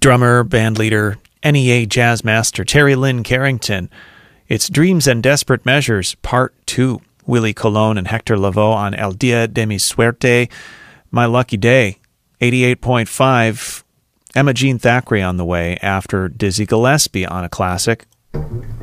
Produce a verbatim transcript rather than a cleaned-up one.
drummer, bandleader, N E A jazz master Terry Lynn Carrington. It's Dreams and Desperate Measures, Part two. Willie Colon and Hector Lavoe on El Dia de mi Suerte, My Lucky Day. eighty-eight point five, Emma Jean Thackeray on the way after Dizzy Gillespie on a classic.